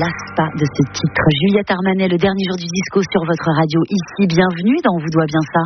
lasse pas de ce titre. Juliette Armanet, le dernier jour du disco sur votre radio. Ici, bienvenue dans On vous doit bien ça.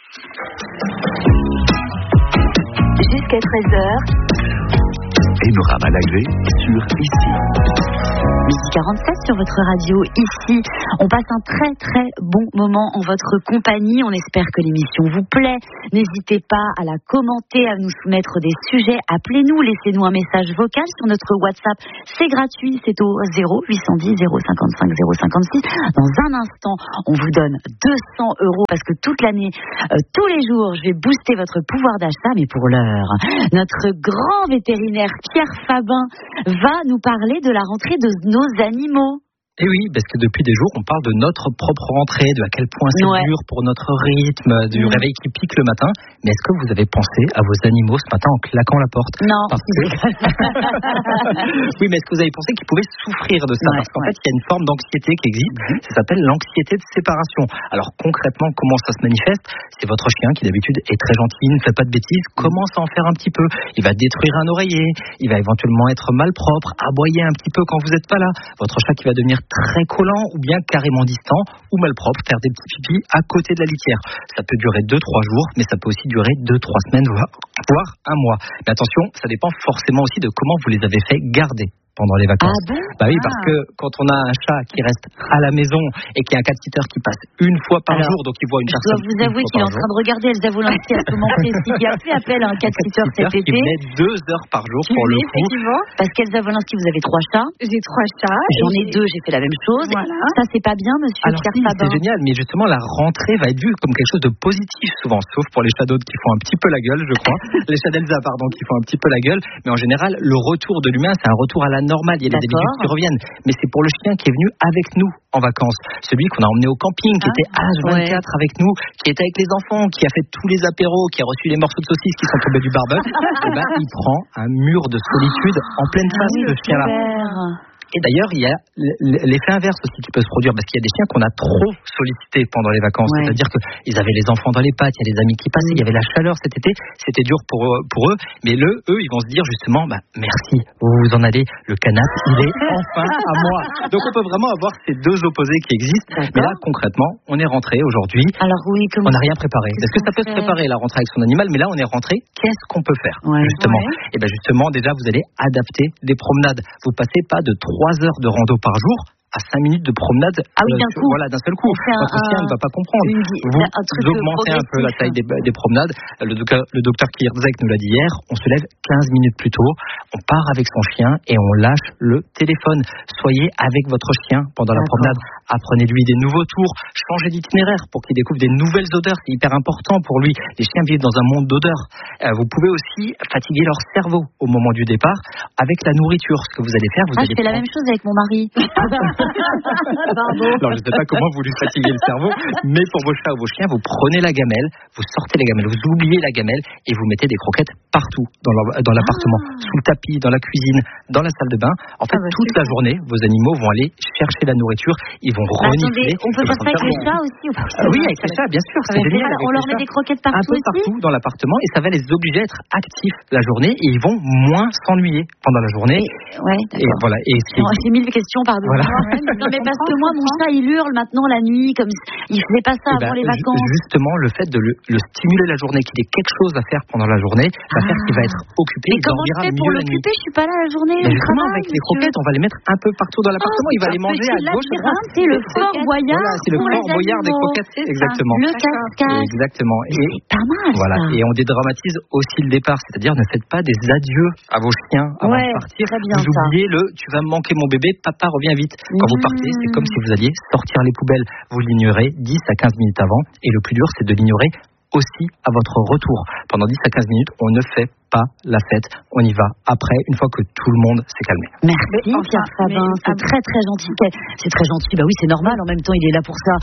Jusqu'à 13h. Panorama Live sur Ici. Midi 47 sur votre radio. Ici, on passe un très très bon moment en votre compagnie. On espère que l'émission vous plaît. N'hésitez pas à la commenter, à nous soumettre des sujets. Appelez-nous, laissez-nous un message vocal sur notre WhatsApp. C'est gratuit, c'est au 0810 055 056. Dans un instant, on vous donne 200 € parce que toute l'année, tous les jours, je vais booster votre pouvoir d'achat. Mais pour l'heure, notre grand vétérinaire Pierre Fabin va nous parler de la rentrée de nos animaux. Et oui, parce que depuis des jours, on parle de notre propre rentrée, de à quel point c'est dur pour notre rythme, du réveil qui pique le matin. Mais est-ce que vous avez pensé à vos animaux ce matin en claquant la porte? Non. Oui, mais est-ce que vous avez pensé qu'ils pouvaient souffrir de ça? Parce qu'en fait, il y a une forme d'anxiété qui existe, ça s'appelle l'anxiété de séparation. Alors concrètement, comment ça se manifeste? C'est votre chien qui d'habitude est très gentil, ne fait pas de bêtises, commence à en faire un petit peu. Il va détruire un oreiller, il va éventuellement être malpropre, aboyer un petit peu quand vous n'êtes pas là. Votre chat qui va devenir très collant ou bien carrément distant ou malpropre, faire des petits pipis à côté de la litière. Ça peut durer 2-3 jours, mais ça peut aussi durer 2-3 semaines, voire un mois. Mais attention, ça dépend forcément aussi de comment vous les avez fait garder pendant les vacances. Ah bon? Bah oui, parce que quand on a un chat qui reste à la maison et qui a un cat-sitter qui passe une fois par jour, donc il voit une personne. Je dois vous avouer qu'il est en train de regarder Elsa Volancy à ce moment précis, qui a fait appel à un cat-sitter cet été. Qui met 2 heures par jour pour le coup. Parce qu'Elsa Volancy, vous avez 3 chats. J'ai 3 chats. J'en ai 2, j'ai fait la même chose. Voilà. Ça, c'est pas bien, monsieur Pierre Fabin. C'est génial, mais justement, la rentrée va être vue comme quelque chose de positif souvent, sauf pour les chats d'autres qui font un petit peu la gueule, je crois. Les chats d'Elsa, pardon, qui font un petit peu la gueule. Mais en général, le retour de l'humain, c'est un retour à la normale. Il y a des habitudes qui reviennent. Mais c'est pour le chien qui est venu avec nous en vacances. Celui qu'on a emmené au camping, qui était H24 avec nous, qui était avec les enfants, qui a fait tous les apéros, qui a reçu les morceaux de saucisses qui sont tombés du barbecue. Et ben, il prend un mur de solitude en pleine face de ce chien-là. Et d'ailleurs, il y a l'effet inverse aussi qui peut se produire, parce qu'il y a des chiens qu'on a trop sollicités pendant les vacances. C'est-à-dire qu'ils avaient les enfants dans les pattes, il y a les amis qui passaient, il y avait la chaleur cet été, c'était dur pour eux. Mais eux, ils vont se dire justement, merci, vous en allez, le canapé, il est enfin à moi. Donc on peut vraiment avoir ces deux opposés qui existent. Mais là, concrètement, on est rentré aujourd'hui. Alors oui, on n'a rien préparé. Parce que ça peut se préparer, la rentrée avec son animal, mais là, on est rentré. Qu'est-ce qu'on peut faire, justement? Et bien justement, déjà, vous allez adapter des promenades. Vous passez pas de 3 heures de rando par jour à 5 minutes de promenade d'un coup. Voilà, d'un seul coup. Votre chien ne va pas comprendre. Vous augmentez un peu la taille des promenades. Le docteur Kierzek nous l'a dit hier, on se lève 15 minutes plus tôt, on part avec son chien et on lâche le téléphone. Soyez avec votre chien pendant la promenade. Apprenez-lui des nouveaux tours, changez d'itinéraire pour qu'il découvre des nouvelles odeurs, c'est hyper important pour lui. Les chiens vivent dans un monde d'odeurs. Vous pouvez aussi fatiguer leur cerveau au moment du départ avec la nourriture. Ce que vous allez faire, je fais la même chose avec mon mari. Alors, je ne sais pas comment vous lui fatiguez le cerveau, mais pour vos chats ou vos chiens, vous prenez la gamelle, vous sortez la gamelle, vous oubliez la gamelle et vous mettez des croquettes partout dans l'appartement, sous le tapis, dans la cuisine, dans la salle de bain. En fait, toute la journée, vos animaux vont aller chercher la nourriture, ils vont renifler. On peut faire ça avec les chats aussi? Oui, avec les chats, bien sûr. C'est génial. On leur met des croquettes partout aussi? Partout dans l'appartement et ça va les obliger à être actifs la journée et ils vont moins s'ennuyer pendant la journée. Et voilà. J'ai 1000 questions, pardon. Voilà. Non, mais parce que moi, mon chat, il hurle maintenant la nuit, comme il faisait pas ça avant les vacances. Justement, le fait de le stimuler la journée, qu'il ait quelque chose à faire pendant la journée, va faire qu'il va être occupé. Mais comment je fais pour l'occuper? Je suis pas là la journée. Mais justement, avec les croquettes, on va les mettre un peu partout dans l'appartement. Il va les manger à gauche, à droite. C'est le Fort Boyard. Voilà, c'est le Fort Boyard des croquettes. Exactement. Le cascade. Exactement. C'est pas mal. Voilà. Et on dédramatise aussi le départ, c'est-à-dire ne faites pas des adieux à vos chiens avant de partir. Vous oubliez tu vas me manquer mon bébé, papa revient vite. Quand vous partez, c'est comme si vous alliez sortir les poubelles. Vous l'ignorez 10 à 15 minutes avant. Et le plus dur, c'est de l'ignorer aussi à votre retour. Pendant 10 à 15 minutes, on ne fait pas la fête. On y va après, une fois que tout le monde s'est calmé. Merci Pierre Fabin, c'est très très gentil. C'est très gentil, oui c'est normal, en même temps il est là pour ça.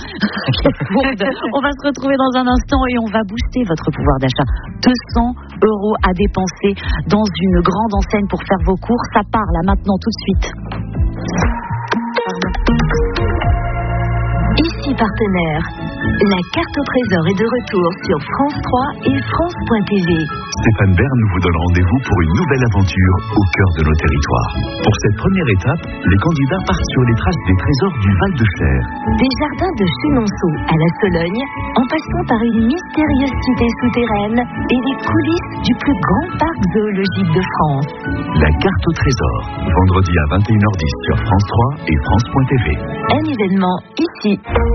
On va se retrouver dans un instant et on va booster votre pouvoir d'achat. 200 € à dépenser dans une grande enseigne pour faire vos courses. Ça part là maintenant tout de suite. Ici partenaire. La carte au trésor est de retour sur France 3 et France.tv. Stéphane Bern vous donne rendez-vous pour une nouvelle aventure au cœur de nos territoires. Pour cette première étape, les candidats partent sur les traces des trésors du Val-de-Cher. Des jardins de Chenonceau à la Sologne, en passant par une mystérieuse cité souterraine et les coulisses du plus grand parc zoologique de France. La carte au trésor, vendredi à 21h10 sur France 3 et France.tv. Un événement ici.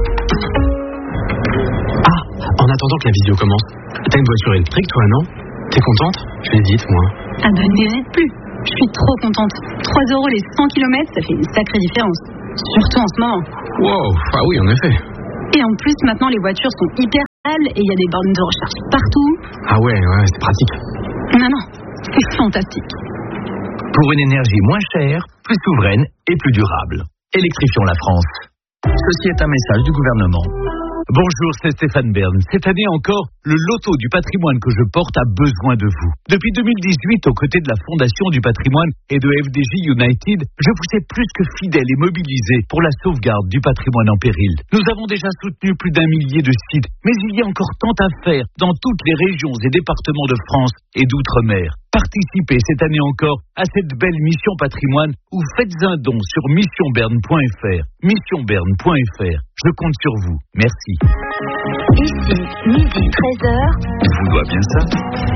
Ah, en attendant que la visio commence, t'as une voiture électrique toi, non? T'es contente? J'hésite, moi. Ah ben n'hésite plus, je suis trop contente. 3 € les 100 km, ça fait une sacrée différence. Surtout en ce moment. Wow, ah oui, en effet. Et en plus, maintenant, les voitures sont hyper fiables et il y a des bornes de recharge partout. Ah ouais, c'est pratique. Non, c'est fantastique. Pour une énergie moins chère, plus souveraine et plus durable. Électrifions la France. Ceci est un message du gouvernement. Bonjour, c'est Stéphane Bern. Cette année encore, le loto du patrimoine que je porte a besoin de vous. Depuis 2018, aux côtés de la Fondation du patrimoine et de FDJ United, je vous ai plus que fidèle et mobilisé pour la sauvegarde du patrimoine en péril. Nous avons déjà soutenu plus d'1 millier de sites, mais il y a encore tant à faire dans toutes les régions et départements de France et d'outre-mer. Participez cette année encore à cette belle mission patrimoine ou faites un don sur missionberne.fr. Missionberne.fr. Je compte sur vous. Merci. Ici, midi 13h. On vous doit bien ça.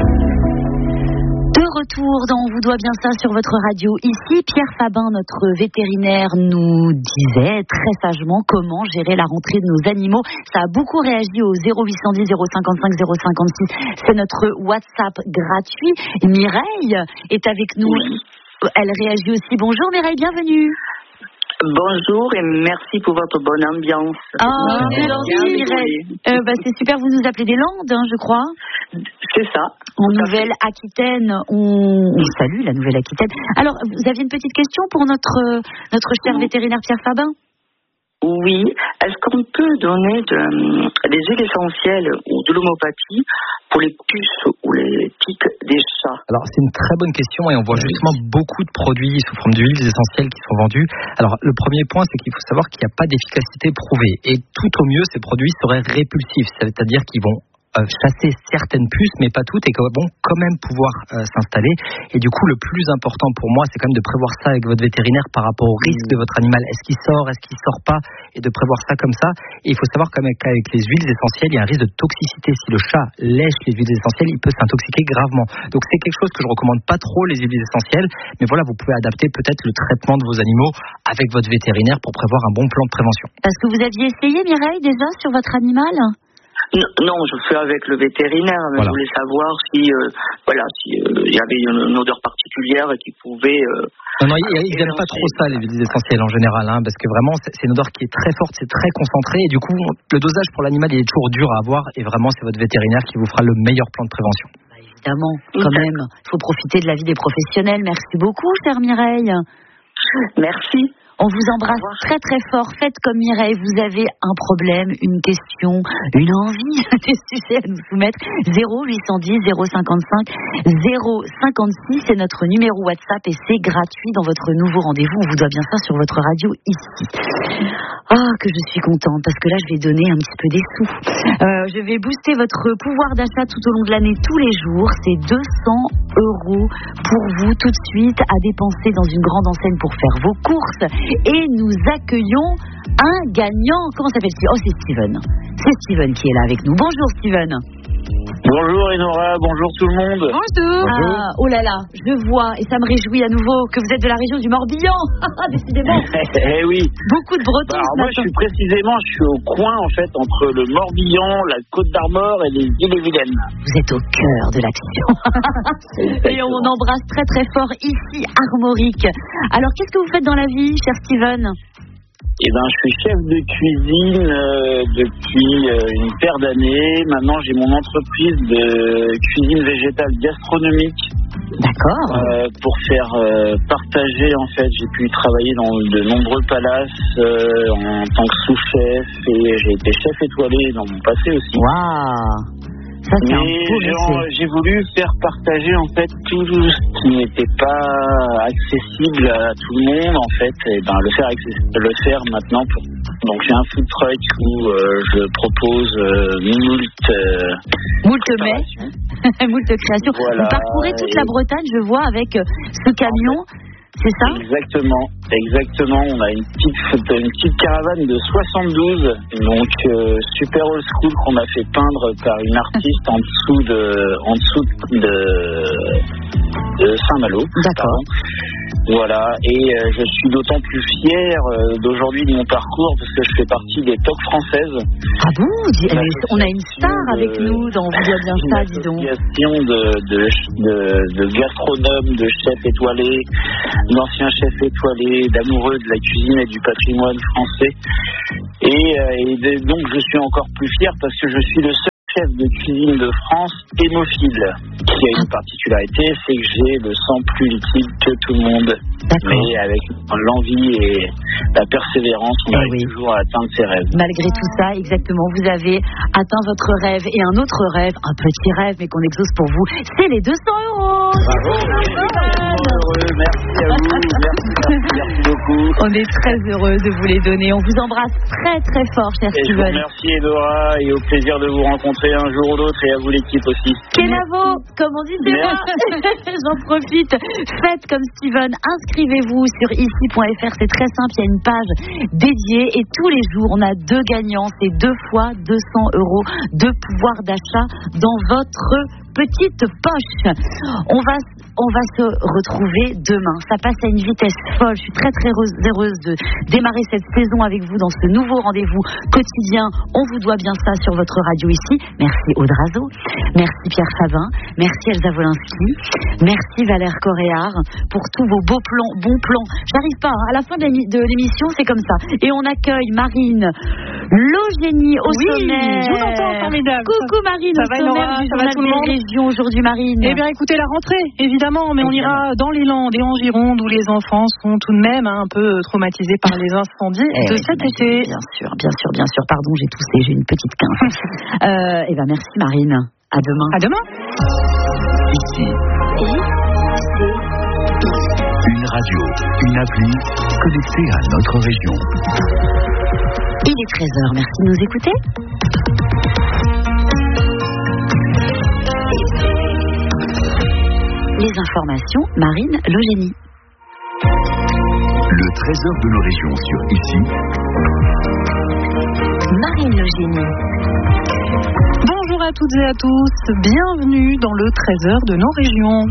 De retour dans On vous doit bien ça sur votre radio. Ici, Pierre Fabin, notre vétérinaire, nous disait très sagement comment gérer la rentrée de nos animaux. Ça a beaucoup réagi au 0810 055 056. C'est notre WhatsApp gratuit. Mireille est avec nous. Elle réagit aussi. Bonjour Mireille, bienvenue. Bonjour et merci pour votre bonne ambiance. Ah, merci Mireille. C'est super, vous nous appelez des Landes, je crois. C'est ça. En Nouvelle-Aquitaine, on salue la Nouvelle-Aquitaine. Alors, vous aviez une petite question pour notre cher vétérinaire Pierre Fabin? Oui. Est-ce qu'on peut donner des huiles essentielles ou de l'homéopathie pour les puces ou les tiques des chats? Alors, c'est une très bonne question et on voit justement beaucoup de produits sous forme d'huiles essentielles qui sont vendus. Alors, le premier point, c'est qu'il faut savoir qu'il n'y a pas d'efficacité prouvée. Et tout au mieux, ces produits seraient répulsifs, c'est-à-dire qu'ils vont chasser certaines puces, mais pas toutes, et qui vont quand même pouvoir s'installer. Et du coup, le plus important pour moi, c'est quand même de prévoir ça avec votre vétérinaire par rapport au risque de votre animal. Est-ce qu'il sort, est-ce qu'il sort pas, et de prévoir ça comme ça. Et il faut savoir qu'avec les huiles essentielles, il y a un risque de toxicité. Si le chat lèche les huiles essentielles, il peut s'intoxiquer gravement. Donc c'est quelque chose que je recommande pas trop, les huiles essentielles. Mais voilà, vous pouvez adapter peut-être le traitement de vos animaux avec votre vétérinaire pour prévoir un bon plan de prévention. Parce que vous aviez essayé, Mireille, déjà sur votre animal? Non, je fais avec le vétérinaire, mais je voulais savoir si y avait une odeur particulière qui pouvait... Non, ils n'aiment pas trop ça, les huiles essentielles en général, parce que vraiment, c'est une odeur qui est très forte, c'est très concentré, et du coup, le dosage pour l'animal, il est toujours dur à avoir, et vraiment, c'est votre vétérinaire qui vous fera le meilleur plan de prévention. Évidemment, quand même, il faut profiter de la vie des professionnels. Merci beaucoup, chère Mireille. Merci. On vous embrasse très très fort. Faites comme Mireille, vous avez un problème, une question, une envie, des sujets à nous soumettre. 0810 055 056, c'est notre numéro WhatsApp et c'est gratuit dans votre nouveau rendez-vous. On vous doit bien ça sur votre radio ici. Ah, que je suis contente parce que là je vais donner un petit peu des sous. Je vais booster votre pouvoir d'achat tout au long de l'année, tous les jours. C'est 200 € pour vous tout de suite à dépenser dans une grande enseigne pour faire vos courses. Et nous accueillons un gagnant. Comment s'appelle-t-il? Oh, c'est Steven. C'est Steven qui est là avec nous. Bonjour Steven. Bonjour Enora, bonjour tout le monde. Bonjour. Ah, oh là là, je vois, et ça me réjouit à nouveau que vous êtes de la région du Morbihan. Décidément. Eh oui. Beaucoup de Bretons. Alors moi, je suis au coin en fait entre le Morbihan, la Côte d'Armor et les Îles-et-Vilaine. Vous êtes au cœur de l'action. Et on embrasse très très fort ici Armorique. Alors qu'est-ce que vous faites dans la vie, cher Steven? Eh ben, je suis chef de cuisine depuis une paire d'années. Maintenant, j'ai mon entreprise de cuisine végétale gastronomique. D'accord. Pour faire partager, en fait, j'ai pu travailler dans de nombreux palaces en tant que sous-chef et j'ai été chef étoilé dans mon passé aussi. Waouh! Ça, c'est un beau métier. J'ai voulu faire partager en fait tout ce qui n'était pas accessible à tout le monde en fait, et le faire maintenant. Donc j'ai un food truck où je propose moult créations. Voilà. Vous parcourez toute la Bretagne, je vois, avec ce camion. C'est ça ? Exactement. On a une petite caravane de 72, donc super old school qu'on a fait peindre par une artiste en dessous de Saint-Malo. D'accord. Voilà, et je suis d'autant plus fier d'aujourd'hui de mon parcours parce que je fais partie des TOC françaises. Ah bon ? On a une star avec nous dans Vous doit bien ça, dis donc. Une association de gastronomes, de chefs étoilés, d'anciens chefs étoilés, d'amoureux de la cuisine et du patrimoine français. Et donc je suis encore plus fier parce que je suis le seul chef de cuisine de France hémophile, qui a une particularité, c'est que j'ai le sang plus liquide que tout le monde. D'accord. Mais avec l'envie et la persévérance, on arrive toujours à atteindre ses rêves. Malgré tout ça, exactement, vous avez atteint votre rêve et un autre rêve, un petit rêve, mais qu'on exauce pour vous, c'est les 200 €. Bravo, merci à vous, merci beaucoup. On est très heureux de vous les donner. On vous embrasse très très fort, cher Steven. Merci Edora, et au plaisir de vous rencontrer un jour ou l'autre, et à vous l'équipe aussi. Kenavo, comme on dit, c'est moi. J'en profite. Faites comme Steven, inscrivez-vous sur ici.fr, c'est très simple, il y a une page dédiée et tous les jours on a 2 gagnants, c'est 2 fois 200 € de pouvoir d'achat dans votre petite poche. On va se retrouver demain. Ça passe à une vitesse folle. Je suis très très heureuse de démarrer cette saison avec vous dans ce nouveau rendez-vous quotidien. On vous doit bien ça sur votre radio ici. Merci Aude Razo, merci Pierre Fabin, merci Elsa Wolinski, merci Valère Coréard pour tous vos bons plans. J'arrive pas, à la fin de l'émission, c'est comme ça. Et on accueille Marine Logénie au sommaire. Je vous entends, formidable. Coucou Marine, au sommaire du journal des régions aujourd'hui, Marine. Eh bien écoutez, la rentrée, évidemment, mais on ira dans les Landes et en Gironde où les enfants sont tout de même un peu traumatisés par les incendies de cet été. Bien sûr. Pardon, j'ai toussé, j'ai une petite quinte. Eh bien merci Marine. À demain. À demain. Ici. Une radio, une appli connectée à notre région. Il est 13h, merci de nous écouter. Les informations, Marine Logénie. Le trésor de nos régions sur Ici. Marine Logénie. Bonjour à toutes et à tous, bienvenue dans le trésor de nos régions.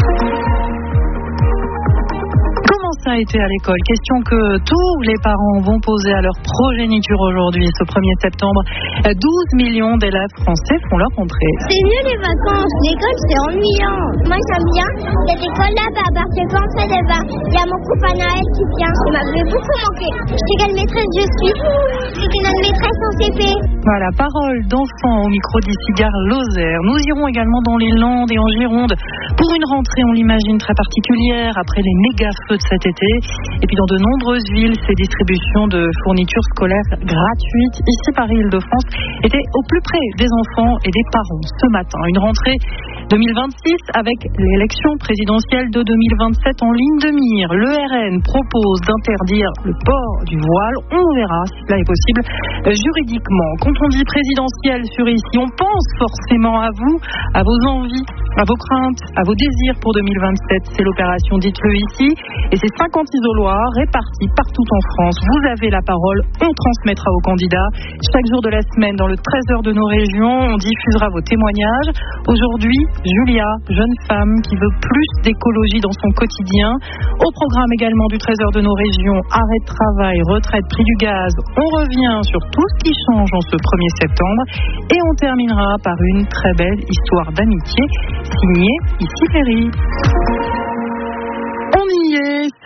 Comment ça a été à l'école? Question que tous les parents vont poser à leur progéniture aujourd'hui, ce 1er septembre. 12 millions d'élèves français font leur entrée. C'est mieux les vacances, l'école c'est ennuyant. Moi j'aime bien cette école-là parce que quand on fait des bas, il y a mon copain Naël qui vient. Il m'avait beaucoup manqué. Je sais quelle maîtresse je suis. C'était notre maîtresse en CP. Voilà, parole d'enfant au micro d'ici Gare Lozère. Nous irons également dans les Landes et en Gironde pour une rentrée, on l'imagine, très particulière après les méga feux de cet été. Et puis dans de nombreuses villes, ces distributions de fournitures scolaires gratuites ici par Île-de-France étaient au plus près des enfants et des parents ce matin. Une rentrée 2026 avec l'élection présidentielle de 2027 en ligne de mire. Le RN propose d'interdire le port du voile. On verra si cela est possible juridiquement. Quand on dit présidentielle sur Ici, on pense forcément à vous, à vos envies, à vos craintes, à vos désirs pour 2027. C'est l'opération Dites-le Ici. Et c'est 50 isoloirs répartis partout en France. Vous avez la parole, on transmettra aux candidats. Chaque jour de la semaine, dans le trésor de nos régions, on diffusera vos témoignages. Aujourd'hui, Julia, jeune femme qui veut plus d'écologie dans son quotidien. Au programme également du trésor de nos régions, arrêt de travail, retraite, prix du gaz. On revient sur tout ce qui change en ce 1er septembre. Et on terminera par une très belle histoire d'amitié signée Ici Ferry. On y est,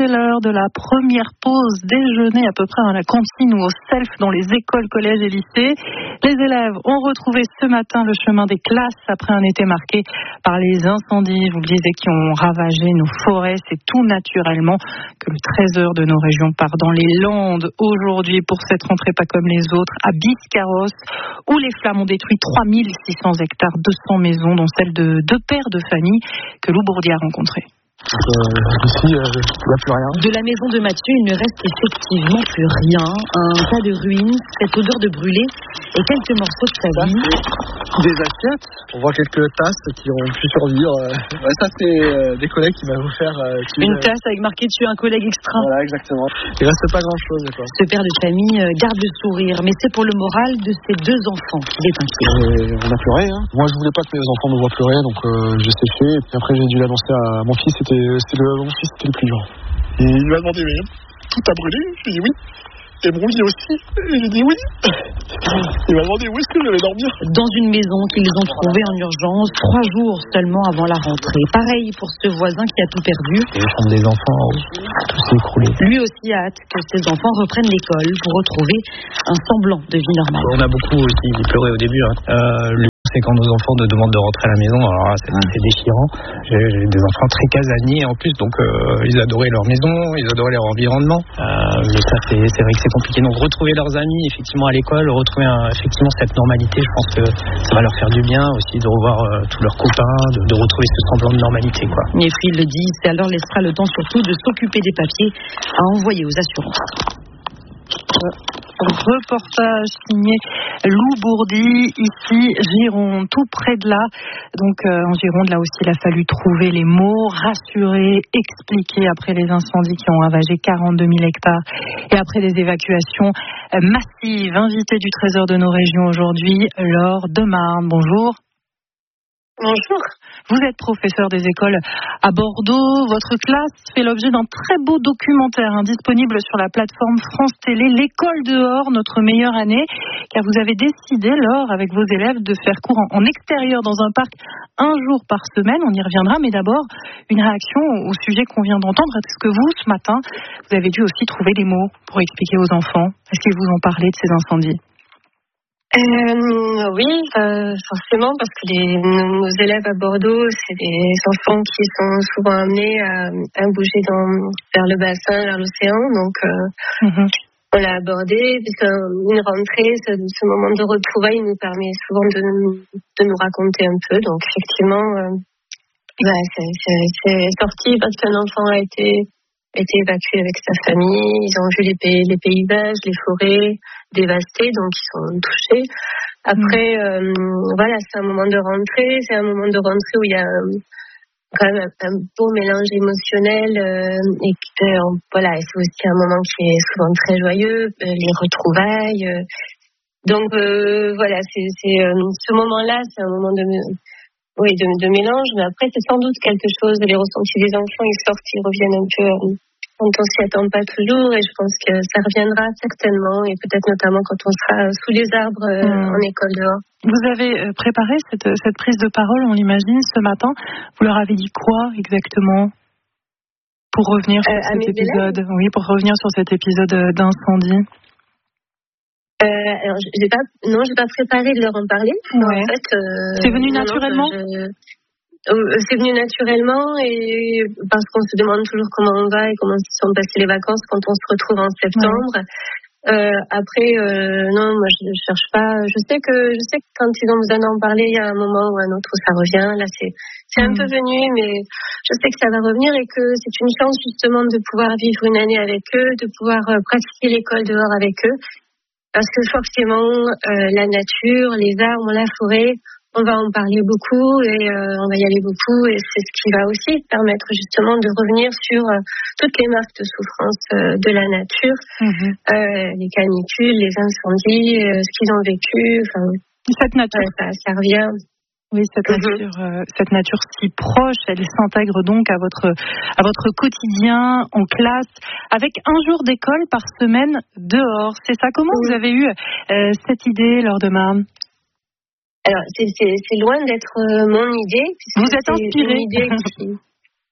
c'est l'heure de la première pause déjeuner à peu près dans la cantine ou au self dans les écoles, collèges et lycées. Les élèves ont retrouvé ce matin le chemin des classes après un été marqué par les incendies, vous le disiez, qui ont ravagé nos forêts. C'est tout naturellement que le trésor de nos régions part dans les Landes aujourd'hui pour cette rentrée pas comme les autres, à Biscarrosse, où les flammes ont détruit 3600 hectares, 200 maisons, dont celle de 2 pères de famille que Lou Bourdi a rencontrés. Ici, il n'y a plus rien. De la maison de Mathieu, il ne reste effectivement plus rien. Un tas de ruines, cette odeur de brûlé et quelques morceaux de sa vie. Des assiettes, on voit quelques tasses qui ont pu survivre. Ça, c'est des collègues qui m'avaient offert. Une tasse avec marqué dessus un collègue extra. Voilà, exactement. Il reste pas grand-chose. Quoi. Ce père de famille garde le sourire, mais c'est pour le moral de ses 2 enfants qu'il est inquiet. On a pleuré. Hein. Moi, je voulais pas que mes enfants me voient pleurer, donc j'ai séché. Et puis après, j'ai dû l'annoncer à mon fils. Mon fils, c'était le plus grand. Et il m'a demandé, mais tout a brûlé? Je lui ai dit oui. Et mon lit aussi. Et j'ai dit oui. Il m'a demandé où est-ce que je vais dormir. Dans une maison qu'ils ont trouvée en urgence 3 jours seulement avant la rentrée. Pareil pour ce voisin qui a tout perdu. Les chambres des enfants, tout s'est écroulé. Lui aussi a hâte que ses enfants reprennent l'école pour retrouver un semblant de vie normale. On a beaucoup aussi pleuré au début. C'est quand nos enfants nous demandent de rentrer à la maison, alors là, c'est déchirant. J'ai des enfants très casaniers en plus, donc ils adoraient leur maison, ils adoraient leur environnement. Mais ça, c'est vrai que c'est compliqué. Donc retrouver leurs amis, effectivement, à l'école, retrouver effectivement cette normalité, je pense que ça va leur faire du bien aussi de revoir tous leurs copains, de retrouver ce semblant de normalité, quoi. Et puis il le dit, c'est alors laissera le temps surtout de s'occuper des papiers à envoyer aux assurances. Reportage signé Lou Bourdi, ici Gironde, tout près de là. Donc en Gironde, là aussi, il a fallu trouver les mots, rassurer, expliquer après les incendies qui ont ravagé 42 000 hectares et après des évacuations massives. Invité du Trésor de nos régions aujourd'hui, Laure de Marne. Bonjour. Bonjour. Vous êtes professeur des écoles à Bordeaux. Votre classe fait l'objet d'un très beau documentaire disponible sur la plateforme France Télé, L'école dehors, notre meilleure année, car vous avez décidé, Laure, avec vos élèves, de faire cours en extérieur dans un parc 1 jour par semaine. On y reviendra, mais d'abord, une réaction au sujet qu'on vient d'entendre. Est-ce que vous, ce matin, vous avez dû aussi trouver les mots pour expliquer aux enfants? Est-ce qu'ils vous ont parlé de ces incendies? Oui, forcément, parce que nos élèves à Bordeaux, c'est des enfants qui sont souvent amenés à bouger vers le bassin, vers l'océan. Donc, on l'a abordé, puisqu'une rentrée, ce moment de retrouvailles nous permet souvent de nous raconter un peu. Donc, effectivement, c'est sorti parce qu'un enfant a été évacué avec sa famille. Ils ont vu les paysages, les forêts dévastées, donc ils sont touchés. Après, voilà, c'est un moment de rentrée. C'est un moment de rentrée où il y a quand même un beau mélange émotionnel. Et voilà, c'est aussi un moment qui est souvent très joyeux, les retrouvailles. Donc voilà, c'est ce moment-là, c'est un moment de mélange, mais après c'est sans doute quelque chose, les ressentis des enfants, ils sortent, ils reviennent un peu quand on s'y attend pas toujours, et je pense que ça reviendra certainement, et peut-être notamment quand on sera sous les arbres en école dehors. Vous avez préparé cette prise de parole, on l'imagine, ce matin. Vous leur avez dit quoi exactement pour revenir sur cet épisode? Oui, pour revenir sur cet épisode d'incendie. Alors, j'ai pas préparé de leur en parler. Ouais. En fait, c'est venu naturellement. C'est venu naturellement, et parce qu'on se demande toujours comment on va et comment se sont passées les vacances quand on se retrouve en septembre. Ouais. Après, non, moi je cherche pas. Je sais que quand ils ont besoin d'en parler, il y a un moment ou un autre où ça revient. Là, c'est un peu venu, mais je sais que ça va revenir et que c'est une chance justement de pouvoir vivre une année avec eux, de pouvoir pratiquer l'école dehors avec eux. Parce que forcément, la nature, les arbres, la forêt, on va en parler beaucoup et on va y aller beaucoup. Et c'est ce qui va aussi permettre justement de revenir sur toutes les marques de souffrance de la nature, les canicules, les incendies, ce qu'ils ont vécu. Enfin, cette nature, ça revient. Oui, cette nature si proche, elle s'intègre donc à votre quotidien en classe, avec 1 jour d'école par semaine dehors. C'est ça. Comment vous avez eu cette idée, Laure de Marne? Alors, c'est loin d'être mon idée. Vous êtes inspirée.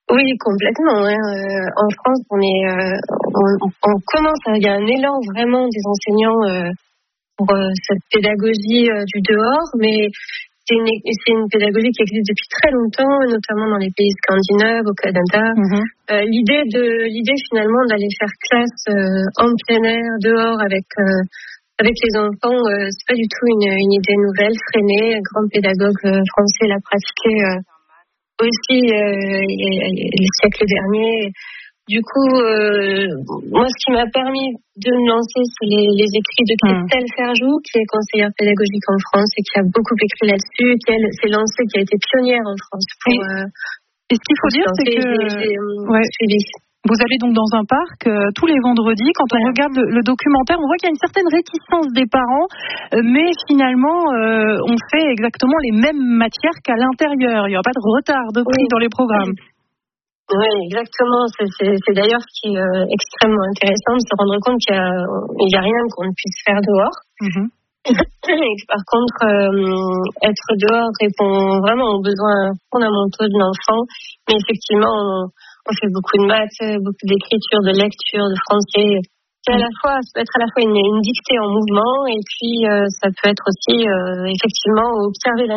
Oui, complètement. En France, on commence, il y a un élan vraiment des enseignants pour cette pédagogie du dehors, mais c'est une pédagogie qui existe depuis très longtemps, notamment dans les pays scandinaves, au Canada. L'idée finalement d'aller faire classe en plein air, dehors, avec les enfants, c'est pas du tout une idée nouvelle. Freinet, un grand pédagogue français, l'a pratiqué aussi le siècle dernier. Du coup, moi, ce qui m'a permis de me lancer, c'est les écrits de Christelle Ferjou, qui est conseillère pédagogique en France et qui a beaucoup écrit là-dessus, qui elle s'est lancée, qui a été pionnière en France. Et ce qu'il faut dire, c'est que vous allez donc dans un parc tous les vendredis. Quand on regarde le documentaire, on voit qu'il y a une certaine réticence des parents, mais finalement, on fait exactement les mêmes matières qu'à l'intérieur. Il n'y aura pas de retard de pris dans les programmes. Oui, exactement. C'est d'ailleurs ce qui est extrêmement intéressant, de se rendre compte qu'il n'y a rien qu'on ne puisse faire dehors. Par contre, être dehors répond vraiment aux besoins fondamentaux de l'enfant. Mais effectivement, on fait beaucoup de maths, beaucoup d'écriture, de lecture, de français. Ça peut être à la fois une dictée en mouvement, et puis ça peut être aussi effectivement observer